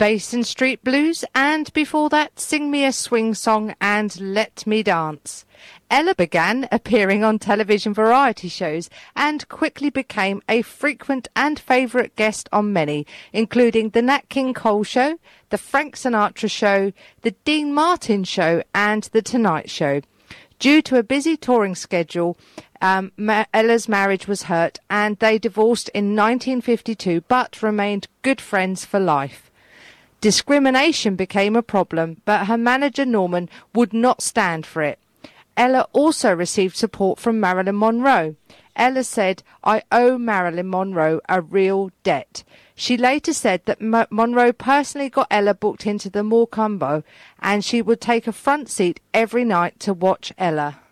Basin Street Blues, and before that, Sing Me a Swing Song and Let Me Dance. Ella began appearing on television variety shows and quickly became a frequent and favourite guest on many, including The Nat King Cole Show, The Frank Sinatra Show, The Dean Martin Show and The Tonight Show. Due to a busy touring schedule, Ella's marriage was hurt and they divorced in 1952 but remained good friends for life. Discrimination became a problem, but her manager Norman would not stand for it. Ella also received support from Marilyn Monroe. Ella said, "I owe Marilyn Monroe a real debt." She later said that Monroe personally got Ella booked into the Mocambo and she would take a front seat every night to watch Ella.